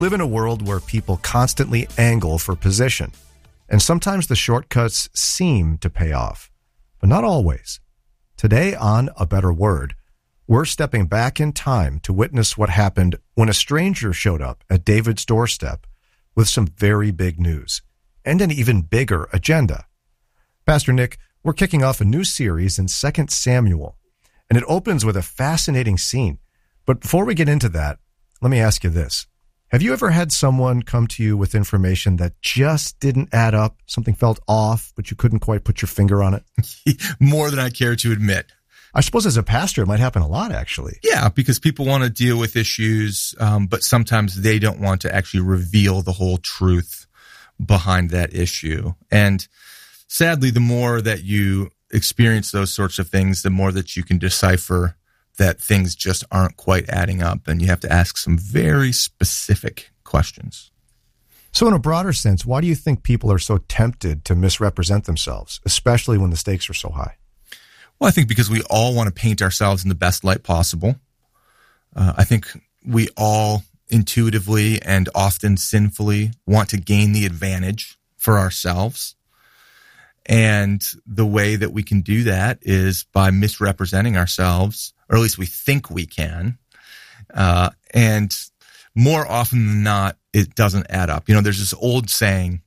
Live in a world where people constantly angle for position, and sometimes the shortcuts seem to pay off, but not always. Today on A Better Word, we're stepping back in time to witness what happened when a stranger showed up at David's doorstep with some very big news and an even bigger agenda. Pastor Nick, we're kicking off a new series in 2 Samuel, and it opens with a fascinating scene. But before we get into that, let me ask you this. Have you ever had someone come to you with information that just didn't add up, something felt off, but you couldn't quite put your finger on it? More than I care to admit. I suppose as a pastor, it might happen a lot, actually. Yeah, because people want to deal with issues, but sometimes they don't want to actually reveal the whole truth behind that issue. And sadly, the more that you experience those sorts of things, the more that you can decipher that things just aren't quite adding up, and you have to ask some very specific questions. So in a broader sense, why do you think people are so tempted to misrepresent themselves, especially when the stakes are so high? Well, I think because we all want to paint ourselves in the best light possible. I think we all intuitively and often sinfully want to gain the advantage for ourselves. And the way that we can do that is by misrepresenting ourselves, or at least we think we can. And more often than not, it doesn't add up. You know, there's this old saying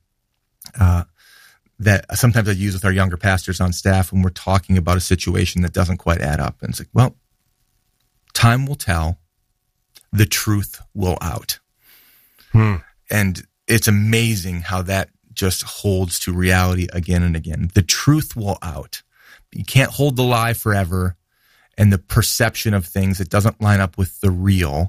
that sometimes I use with our younger pastors on staff when we're talking about a situation that doesn't quite add up. And it's like, well, time will tell. The truth will out. And it's amazing how that just holds to reality again and again. The truth will out. You can't hold the lie forever, and the perception of things that doesn't line up with the real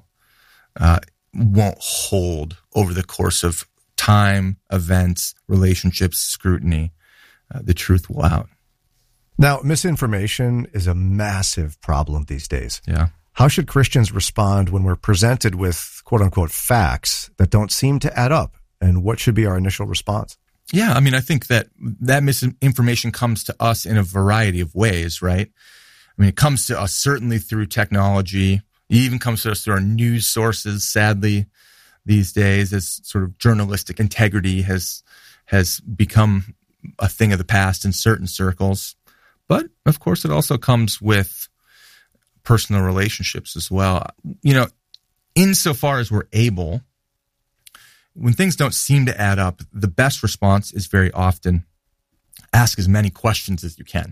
won't hold over the course of time, events, relationships, scrutiny. The truth will out. Now, misinformation is a massive problem these days. Yeah. How should Christians respond when we're presented with quote-unquote facts that don't seem to add up? And what should be our initial response? Yeah, I mean, I think that misinformation comes to us in a variety of ways, right? I mean, it comes to us certainly through technology. It even comes to us through our news sources, sadly, these days, as sort of journalistic integrity has become a thing of the past in certain circles. But, of course, it also comes with personal relationships as well. You know, insofar as we're able, when things don't seem to add up, the best response is very often ask as many questions as you can.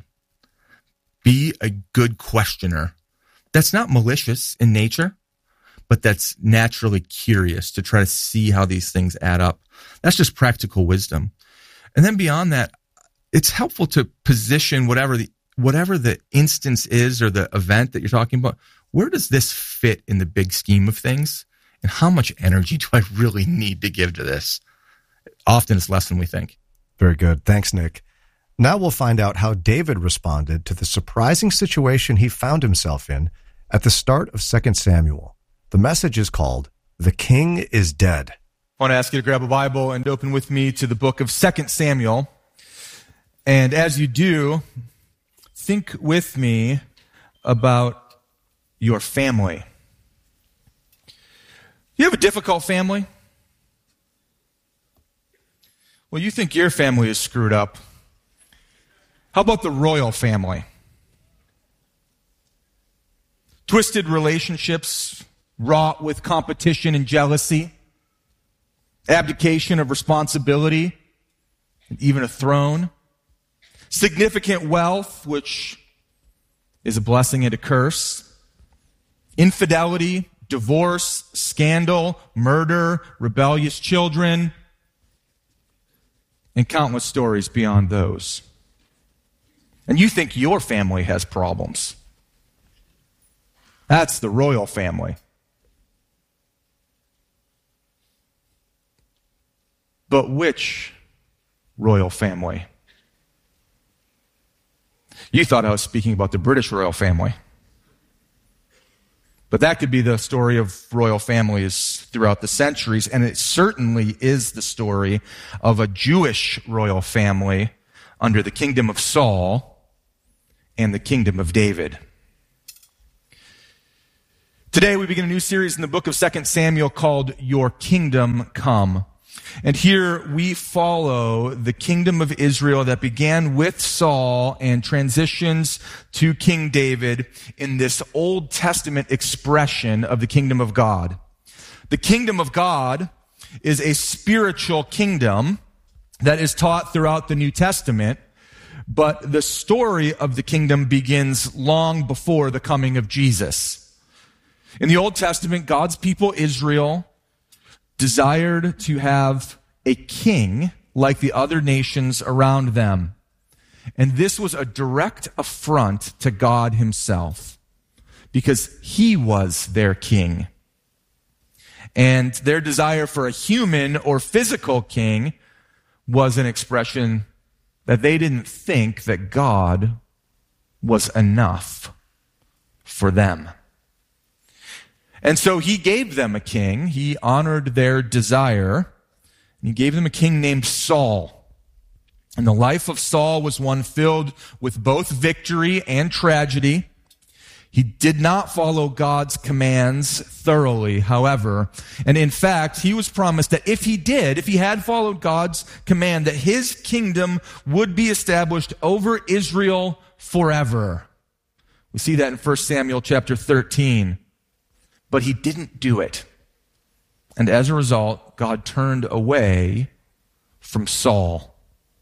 Be a good questioner. That's not malicious in nature, but that's naturally curious to try to see how these things add up. That's just practical wisdom. And then beyond that, it's helpful to position whatever the instance is or the event that you're talking about. Where does this fit in the big scheme of things? And how much energy do I really need to give to this? Often it's less than we think. Very good. Thanks, Nick. Now we'll find out how David responded to the surprising situation he found himself in at the start of 2 Samuel. The message is called, The King is Dead. I want to ask you to grab a Bible and open with me to the book of 2 Samuel. And as you do, think with me about your family. You have a difficult family? Well, you think your family is screwed up. How about the royal family? Twisted relationships, wrought with competition and jealousy, abdication of responsibility, and even a throne. Significant wealth, which is a blessing and a curse. Infidelity, divorce, scandal, murder, rebellious children, and countless stories beyond those. And you think your family has problems. That's the royal family. But which royal family? You thought I was speaking about the British royal family. But that could be the story of royal families throughout the centuries, and it certainly is the story of a Jewish royal family under the kingdom of Saul and the kingdom of David. Today we begin a new series in the book of 2 Samuel called Your Kingdom Come. And here we follow the kingdom of Israel that began with Saul and transitions to King David in this Old Testament expression of the kingdom of God. The kingdom of God is a spiritual kingdom that is taught throughout the New Testament, but the story of the kingdom begins long before the coming of Jesus. In the Old Testament, God's people, Israel, desired to have a king like the other nations around them. And this was a direct affront to God himself, because he was their king. And their desire for a human or physical king was an expression that they didn't think that God was enough for them. And so he gave them a king. He honored their desire. And he gave them a king named Saul. And the life of Saul was one filled with both victory and tragedy. He did not follow God's commands thoroughly, however. And in fact, he was promised that if he had followed God's command, that his kingdom would be established over Israel forever. We see that in 1 Samuel chapter 13. But he didn't do it. And as a result, God turned away from Saul.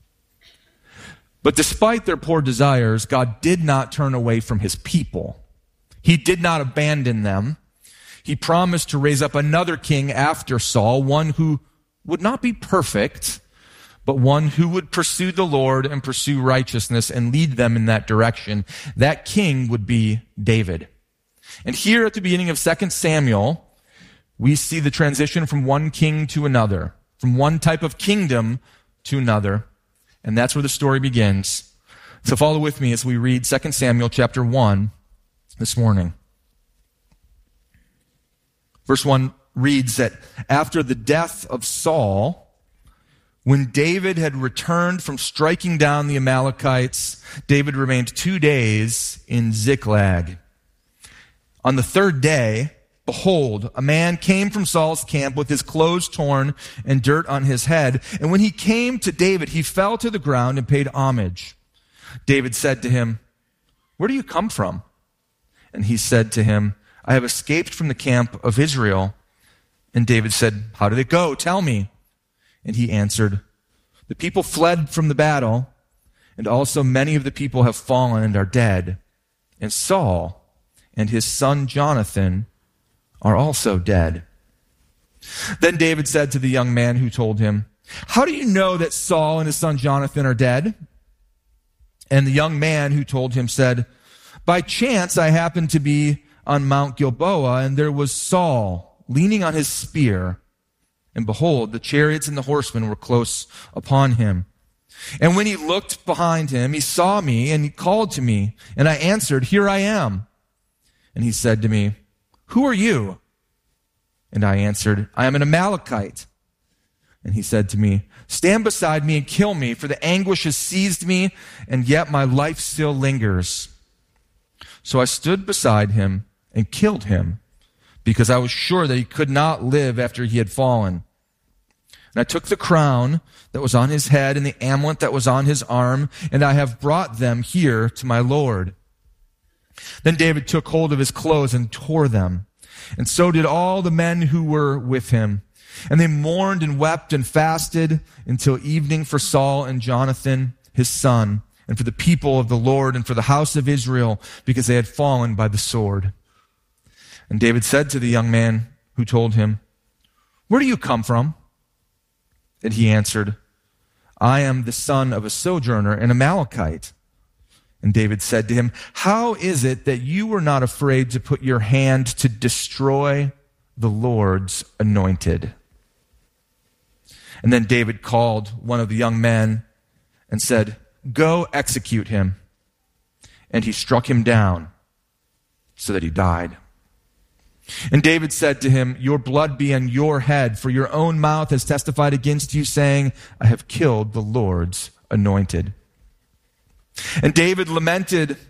But despite their poor desires, God did not turn away from his people. He did not abandon them. He promised to raise up another king after Saul, one who would not be perfect, but one who would pursue the Lord and pursue righteousness and lead them in that direction. That king would be David. And here at the beginning of 2 Samuel, we see the transition from one king to another, from one type of kingdom to another. And that's where the story begins. So follow with me as we read 2 Samuel chapter 1 this morning. Verse 1 reads that after the death of Saul, when David had returned from striking down the Amalekites, David remained 2 days in Ziklag. On the third day, behold, a man came from Saul's camp with his clothes torn and dirt on his head. And when he came to David, he fell to the ground and paid homage. David said to him, "Where do you come from?" And he said to him, "I have escaped from the camp of Israel." And David said, "How did it go? Tell me." And he answered, "The people fled from the battle, and also many of the people have fallen and are dead. And Saul and his son Jonathan are also dead." Then David said to the young man who told him, "How do you know that Saul and his son Jonathan are dead?" And the young man who told him said, "By chance I happened to be on Mount Gilboa, and there was Saul leaning on his spear. And behold, the chariots and the horsemen were close upon him. And when he looked behind him, he saw me, and he called to me, and I answered, 'Here I am.' And he said to me, 'Who are you?' And I answered, 'I am an Amalekite.' And he said to me, 'Stand beside me and kill me, for the anguish has seized me, and yet my life still lingers.' So I stood beside him and killed him, because I was sure that he could not live after he had fallen. And I took the crown that was on his head and the amulet that was on his arm, and I have brought them here to my Lord.' Then David took hold of his clothes and tore them, and so did all the men who were with him. And they mourned and wept and fasted until evening for Saul and Jonathan, his son, and for the people of the Lord and for the house of Israel, because they had fallen by the sword. And David said to the young man who told him, 'Where do you come from?' And he answered, 'I am the son of a sojourner, an Amalekite.' And David said to him, 'How is it that you were not afraid to put your hand to destroy the Lord's anointed?' And then David called one of the young men and said, 'Go execute him.' And he struck him down so that he died. And David said to him, 'Your blood be on your head, for your own mouth has testified against you, saying, I have killed the Lord's anointed.' And David lamented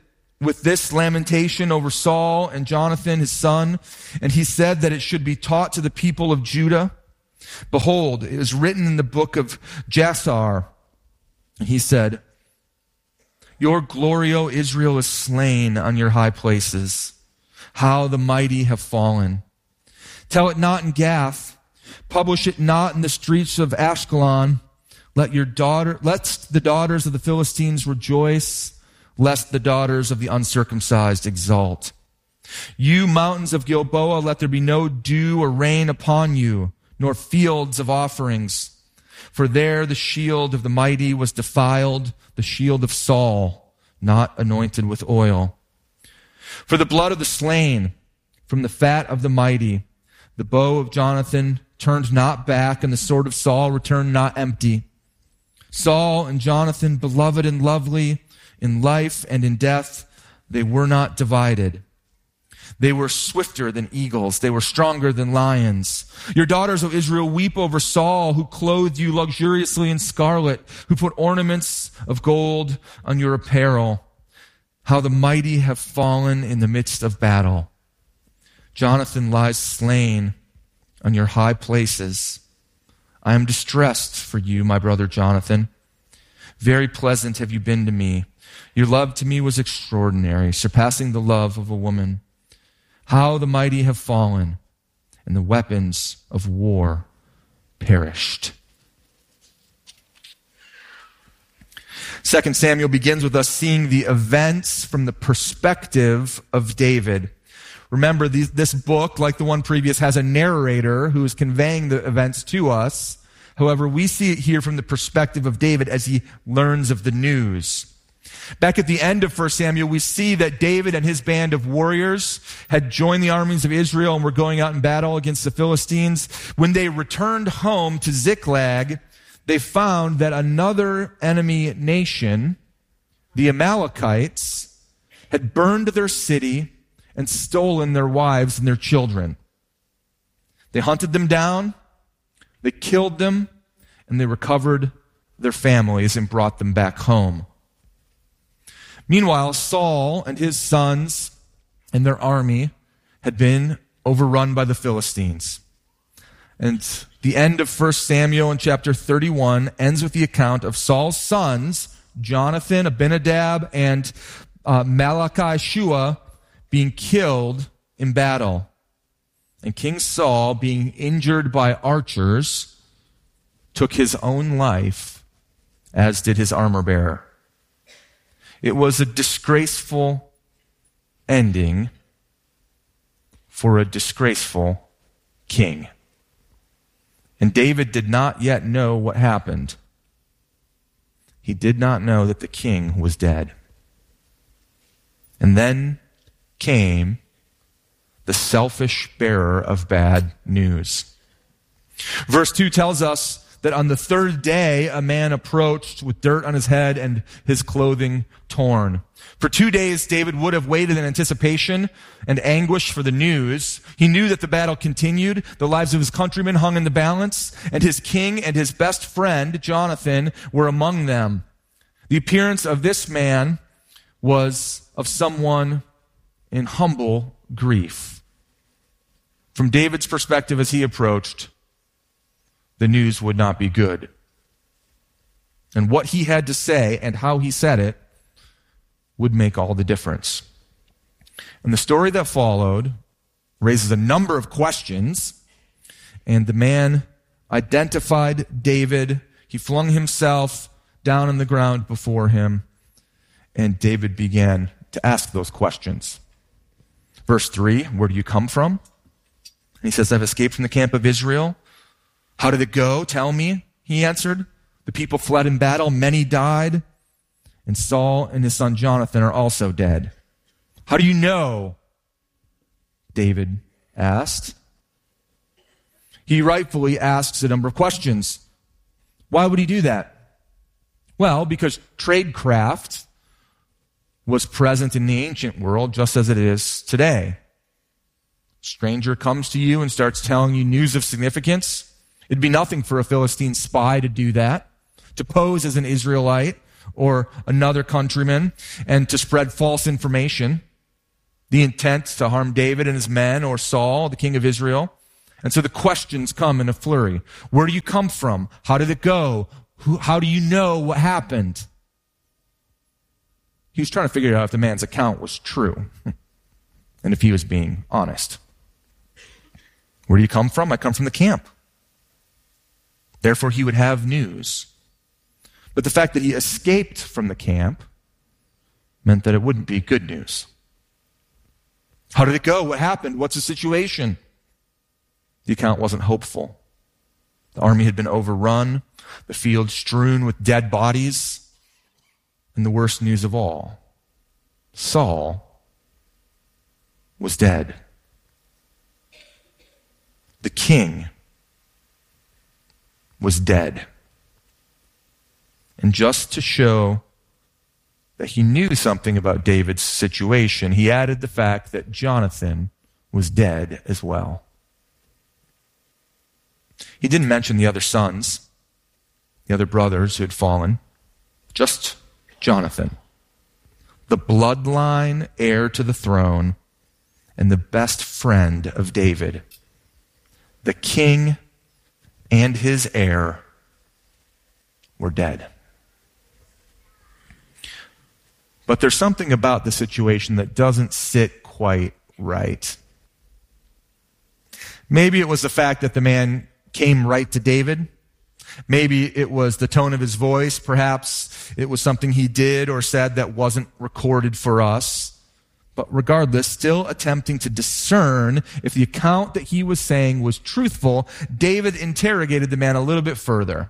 with this lamentation over Saul and Jonathan, his son, and he said that it should be taught to the people of Judah. Behold, it is written in the book of Jasar. And he said, Your glory, O Israel, is slain on your high places. How the mighty have fallen. Tell it not in Gath. Publish it not in the streets of Ashkelon. Let the daughters of the Philistines rejoice, lest the daughters of the uncircumcised exult. You mountains of Gilboa, let there be no dew or rain upon you, nor fields of offerings. For there the shield of the mighty was defiled, the shield of Saul, not anointed with oil. For the blood of the slain, from the fat of the mighty, the bow of Jonathan turned not back, and the sword of Saul returned not empty. Saul and Jonathan, beloved and lovely, in life and in death, they were not divided. They were swifter than eagles. They were stronger than lions. Your daughters, O Israel, weep over Saul, who clothed you luxuriously in scarlet, who put ornaments of gold on your apparel. How the mighty have fallen in the midst of battle. Jonathan lies slain on your high places. I am distressed for you, my brother Jonathan. Very pleasant have you been to me. Your love to me was extraordinary, surpassing the love of a woman. How the mighty have fallen, and the weapons of war perished. 2 Samuel begins with us seeing the events from the perspective of David. Remember, this book, like the one previous, has a narrator who is conveying the events to us. However, we see it here from the perspective of David as he learns of the news. Back at the end of 1 Samuel, we see that David and his band of warriors had joined the armies of Israel and were going out in battle against the Philistines. When they returned home to Ziklag, they found that another enemy nation, the Amalekites, had burned their city and stolen their wives and their children. They hunted them down, they killed them, and they recovered their families and brought them back home. Meanwhile, Saul and his sons and their army had been overrun by the Philistines. And the end of 1 Samuel in chapter 31 ends with the account of Saul's sons, Jonathan, Abinadab, and Malchi-Shua, being killed in battle. And King Saul, being injured by archers, took his own life, as did his armor bearer. It was a disgraceful ending for a disgraceful king. And David did not yet know what happened. He did not know that the king was dead. And then came the selfish bearer of bad news. Verse 2 tells us that on the third day, a man approached with dirt on his head and his clothing torn. For 2 days, David would have waited in anticipation and anguish for the news. He knew that the battle continued, the lives of his countrymen hung in the balance, and his king and his best friend, Jonathan, were among them. The appearance of this man was of someone in humble grief. From David's perspective as he approached, the news would not be good. And what he had to say and how he said it would make all the difference. And the story that followed raises a number of questions, and the man identified David. He flung himself down on the ground before him, and David began to ask those questions. Verse 3, where do you come from? And he says, I've escaped from the camp of Israel. How did it go? Tell me, he answered. The people fled in battle, many died, and Saul and his son Jonathan are also dead. How do you know? David asked. He rightfully asks a number of questions. Why would he do that? Well, because tradecraft was present in the ancient world just as it is today. Stranger comes to you and starts telling you news of significance. It'd be nothing for a Philistine spy to do that, to pose as an Israelite, or another countryman and to spread false information. The intent to harm David and his men or Saul, the king of Israel. And so the questions come in a flurry. Where do you come from? How did it go? How do you know what happened? He was trying to figure out if the man's account was true and if he was being honest. Where do you come from? I come from the camp. Therefore, he would have news. But the fact that he escaped from the camp meant that it wouldn't be good news. How did it go? What happened? What's the situation? The account wasn't hopeful. The army had been overrun, the field strewn with dead bodies, and the worst news of all, Saul was dead. The king was dead. And just to show that he knew something about David's situation, he added the fact that Jonathan was dead as well. He didn't mention the other sons, the other brothers who had fallen, just Jonathan, the bloodline heir to the throne and the best friend of David. The king and his heir were dead. But there's something about the situation that doesn't sit quite right. Maybe it was the fact that the man came right to David. Maybe it was the tone of his voice. Perhaps it was something he did or said that wasn't recorded for us. But regardless, still attempting to discern if the account that he was saying was truthful, David interrogated the man a little bit further.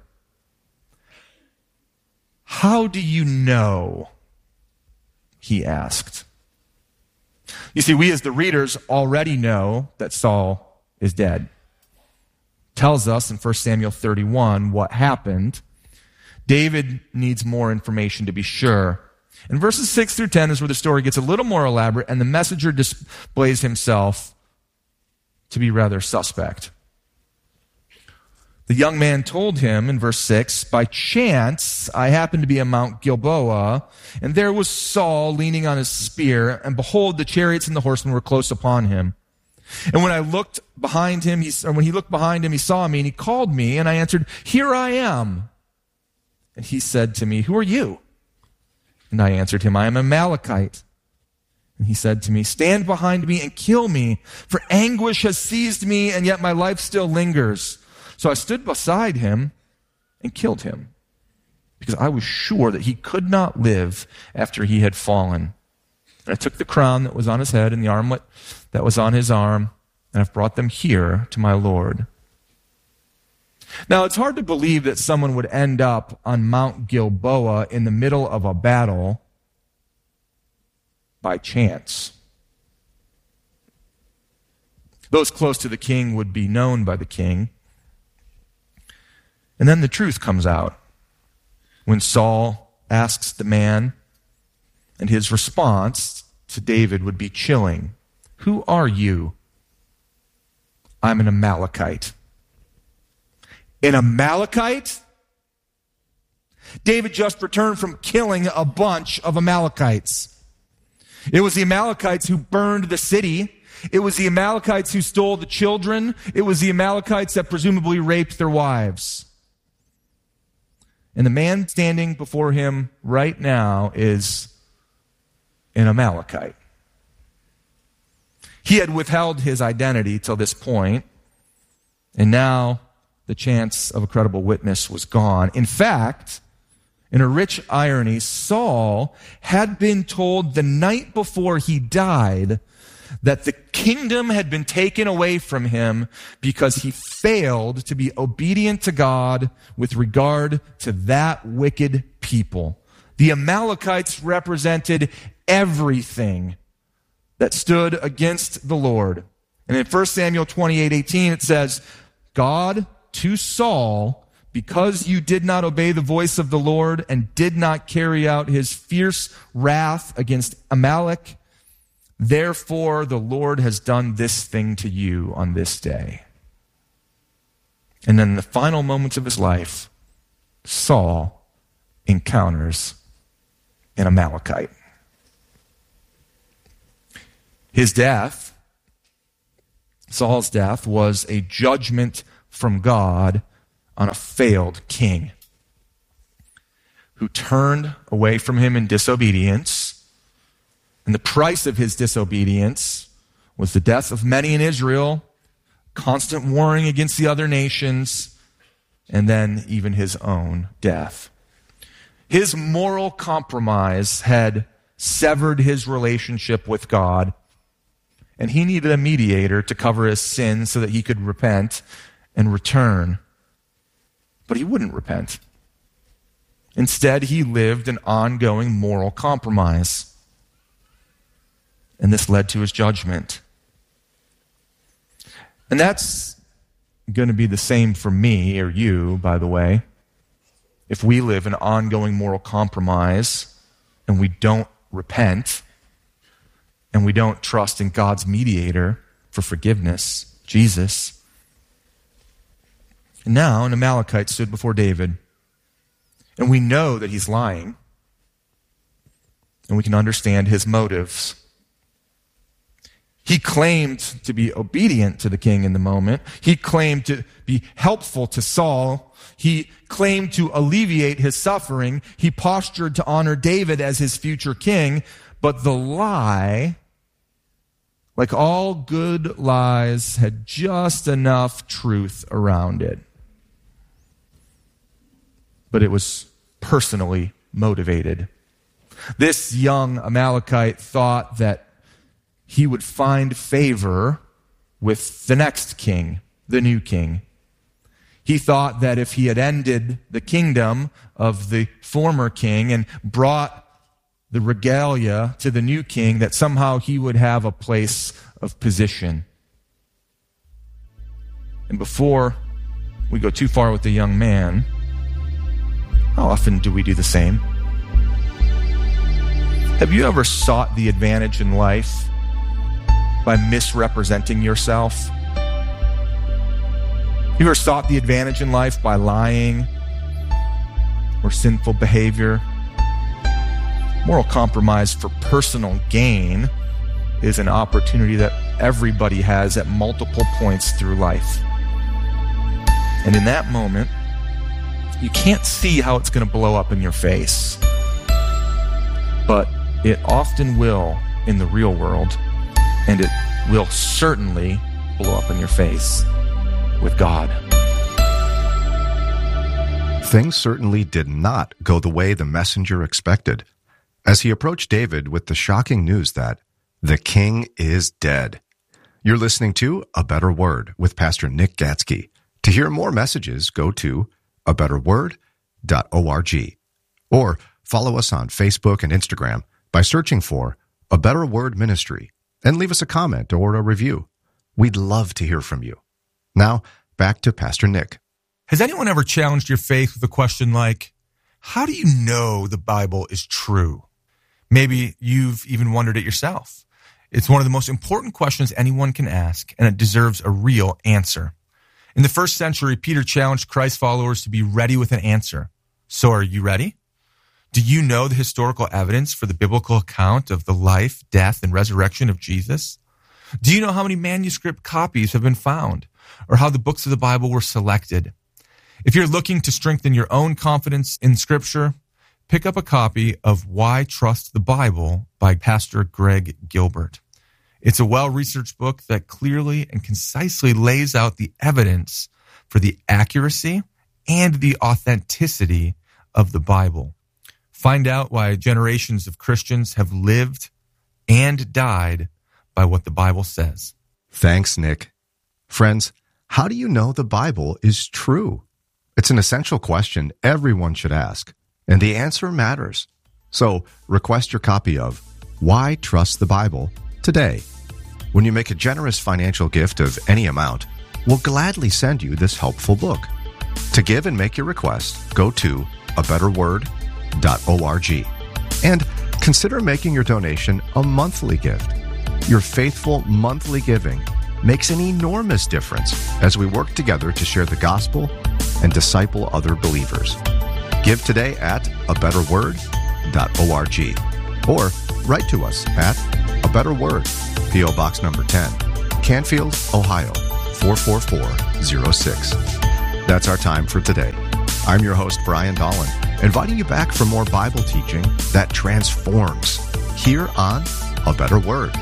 How do you know? He asked. You see, we as the readers already know that Saul is dead. Tells us in 1 Samuel 31 what happened. David needs more information to be sure. And verses 6 through 10 is where the story gets a little more elaborate, and the messenger displays himself to be rather suspect. The young man told him in verse 6, "By chance I happened to be at Mount Gilboa, and there was Saul leaning on his spear, and behold, the chariots and the horsemen were close upon him. And when he looked behind him, he saw me, and he called me, and I answered, 'Here I am.' And he said to me, 'Who are you?' And I answered him, 'I am an Amalekite.' And he said to me, 'Stand behind me and kill me, for anguish has seized me, and yet my life still lingers.' So I stood beside him and killed him, because I was sure that he could not live after he had fallen. And I took the crown that was on his head and the armlet that was on his arm, and I've brought them here to my Lord." Now, it's hard to believe that someone would end up on Mount Gilboa in the middle of a battle by chance. Those close to the king would be known by the king. And then the truth comes out when Saul asks the man, and his response to David would be chilling. "Who are you?" "I'm an Amalekite." An Amalekite? David just returned from killing a bunch of Amalekites. It was the Amalekites who burned the city. It was the Amalekites who stole the children. It was the Amalekites that presumably raped their wives. And the man standing before him right now is an Amalekite. He had withheld his identity till this point, and now the chance of a credible witness was gone. In fact, in a rich irony, Saul had been told the night before he died that the kingdom had been taken away from him because he failed to be obedient to God with regard to that wicked people. The Amalekites represented everything that stood against the Lord. And in 1 Samuel 28:18 it says, "God to Saul, because you did not obey the voice of the Lord and did not carry out his fierce wrath against Amalek, therefore the Lord has done this thing to you on this day." And then in the final moments of his life, Saul encounters an Amalekite. His death, Saul's death, was a judgment from God on a failed king who turned away from him in disobedience. And the price of his disobedience was the death of many in Israel, constant warring against the other nations, and then even his own death. His moral compromise had severed his relationship with God, and he needed a mediator to cover his sins so that he could repent and return. But he wouldn't repent. Instead, he lived an ongoing moral compromise. And this led to his judgment. And that's going to be the same for me or you, by the way. If we live an ongoing moral compromise and we don't repent and we don't trust in God's mediator for forgiveness, Jesus. And now an Amalekite stood before David. And we know that he's lying. And we can understand his motives. He claimed to be obedient to the king in the moment. He claimed to be helpful to Saul. He claimed to alleviate his suffering. He postured to honor David as his future king. But the lie, like all good lies, had just enough truth around it. But it was personally motivated. This young Amalekite thought that he would find favor with the next king, the new king. He thought that if he had ended the kingdom of the former king and brought the regalia to the new king, that somehow he would have a place of position. And before we go too far with the young man, how often do we do the same? Have you ever sought the advantage in life by misrepresenting yourself? You ever sought the advantage in life by lying or sinful behavior? Moral compromise for personal gain is an opportunity that everybody has at multiple points through life. And in that moment, you can't see how it's going to blow up in your face. But it often will in the real world. And it will certainly blow up in your face with God. Things certainly did not go the way the messenger expected as he approached David with the shocking news that the king is dead. You're listening to A Better Word with Pastor Nick Gatsky. To hear more messages, go to abetterword.org or follow us on Facebook and Instagram by searching for A Better Word Ministry. And leave us a comment or a review. We'd love to hear from you. Now, back to Pastor Nick. Has anyone ever challenged your faith with a question like, how do you know the Bible is true? Maybe you've even wondered it yourself. It's one of the most important questions anyone can ask, and it deserves a real answer. In the first century, Peter challenged Christ's followers to be ready with an answer. So are you ready? Do you know the historical evidence for the biblical account of the life, death, and resurrection of Jesus? Do you know how many manuscript copies have been found, or how the books of the Bible were selected? If you're looking to strengthen your own confidence in Scripture, pick up a copy of Why Trust the Bible by Pastor Greg Gilbert. It's a well-researched book that clearly and concisely lays out the evidence for the accuracy and the authenticity of the Bible. Find out why generations of Christians have lived and died by what the Bible says. Thanks, Nick. Friends, how do you know the Bible is true? It's an essential question everyone should ask, and the answer matters. So request your copy of Why Trust the Bible today. When you make a generous financial gift of any amount, we'll gladly send you this helpful book. To give and make your request, go to abetterword.org and consider making your donation a monthly gift. Your faithful monthly giving makes an enormous difference as we work together to share the gospel and disciple other believers. Give today at abetterword.org. Or write to us at A Better Word, P.O. Box number 10, Canfield, Ohio, 44406. That's our time for today. I'm your host, Brian Dolan, inviting you back for more Bible teaching that transforms here on A Better Word.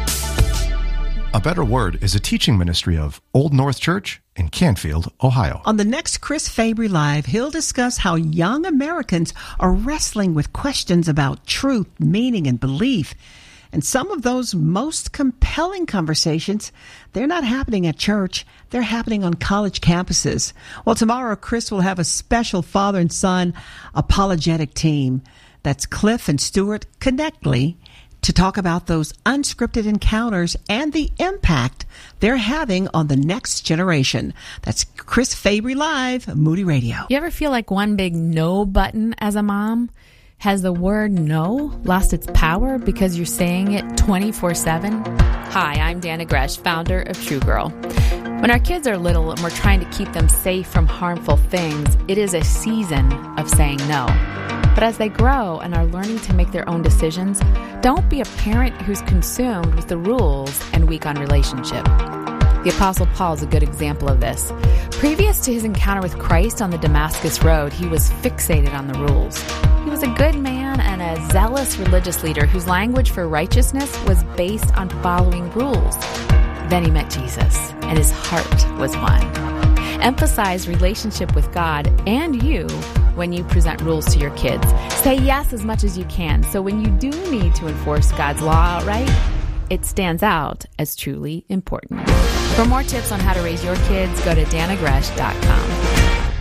A Better Word is a teaching ministry of Old North Church in Canfield, Ohio. On the next Chris Fabry Live, he'll discuss how young Americans are wrestling with questions about truth, meaning, and belief. And some of those most compelling conversations, they're not happening at church. They're happening on college campuses. Well, tomorrow, Chris will have a special father and son apologetic team. That's Cliff and Stuart Connectly, to talk about those unscripted encounters and the impact they're having on the next generation. That's Chris Fabry Live, Moody Radio. You ever feel like one big no button as a mom? Has the word no lost its power because you're saying it 24/7? Hi, I'm Dana Gresh, founder of True Girl. When our kids are little and we're trying to keep them safe from harmful things, it is a season of saying no. But as they grow and are learning to make their own decisions, don't be a parent who's consumed with the rules and weak on relationship. The Apostle Paul is a good example of this. Previous to his encounter with Christ on the Damascus Road, he was fixated on the rules. He was a good man and a zealous religious leader whose language for righteousness was based on following rules. Then he met Jesus, and his heart was won. Emphasize relationship with God and you when you present rules to your kids. Say yes as much as you can, so when you do need to enforce God's law outright, it stands out as truly important. For more tips on how to raise your kids, go to danagresh.com.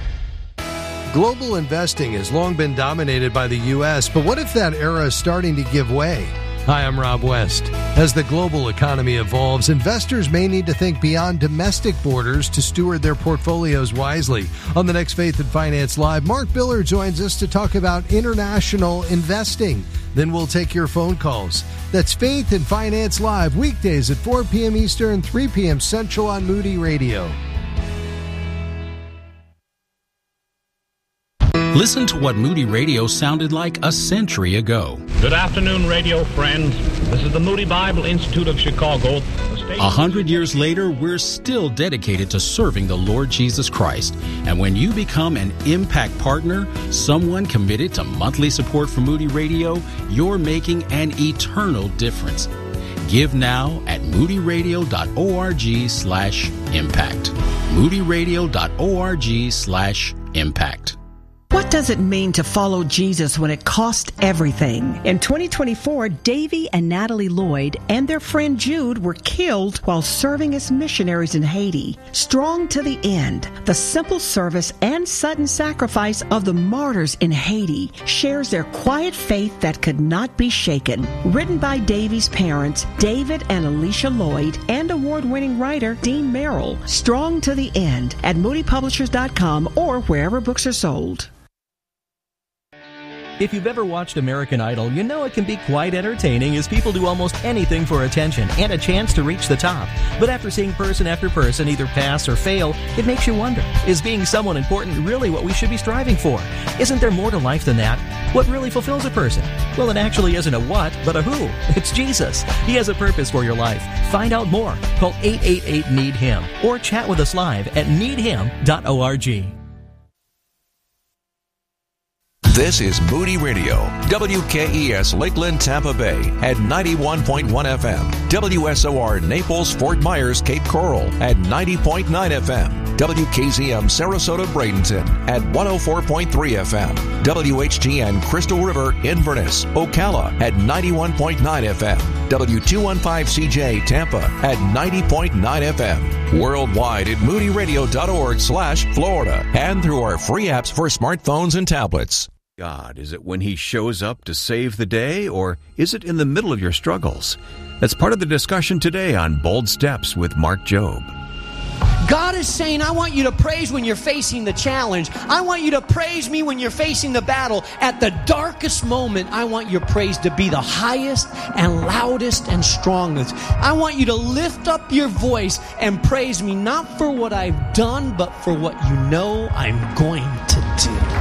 Global investing has long been dominated by the U.S., but what if that era is starting to give way? Hi, I'm Rob West. As the global economy evolves, investors may need to think beyond domestic borders to steward their portfolios wisely. On the next Faith and Finance Live, Mark Biller joins us to talk about international investing. Then we'll take your phone calls. That's Faith and Finance Live, weekdays at 4 p.m. Eastern, 3 p.m. Central on Moody Radio. Listen to what Moody Radio sounded like a century ago. Good afternoon, radio friends. This is the Moody Bible Institute of Chicago. 100 years later, we're still dedicated to serving the Lord Jesus Christ. And when you become an Impact Partner, someone committed to monthly support for Moody Radio, you're making an eternal difference. Give now at moodyradio.org/impact. moodyradio.org/impact. What does it mean to follow Jesus when it costs everything? In 2024, Davy and Natalie Lloyd and their friend Jude were killed while serving as missionaries in Haiti. Strong to the end, the simple service and sudden sacrifice of the martyrs in Haiti shares their quiet faith that could not be shaken. Written by Davy's parents, David and Alicia Lloyd, and award-winning writer Dean Merrill. Strong to the end at moodypublishers.com or wherever books are sold. If you've ever watched American Idol, you know it can be quite entertaining as people do almost anything for attention and a chance to reach the top. But after seeing person after person either pass or fail, it makes you wonder, is being someone important really what we should be striving for? Isn't there more to life than that? What really fulfills a person? Well, it actually isn't a what, but a who. It's Jesus. He has a purpose for your life. Find out more. Call 888-NEED-HIM or chat with us live at needhim.org. This is Moody Radio, WKES Lakeland, Tampa Bay at 91.1 FM, WSOR Naples, Fort Myers, Cape Coral at 90.9 FM, WKZM Sarasota, Bradenton at 104.3 FM, WHTN Crystal River, Inverness, Ocala at 91.9 FM, W215CJ Tampa at 90.9 FM, worldwide at moodyradio.org/Florida, and through our free apps for smartphones and tablets. God, is it when He shows up to save the day, or is it in the middle of your struggles? That's part of the discussion today on Bold Steps with Mark Jobe. God is saying, I want you to praise when you're facing the challenge. I want you to praise me when you're facing the battle. At the darkest moment, I want your praise to be the highest and loudest and strongest. I want you to lift up your voice and praise me, not for what I've done, but for what you know I'm going to do.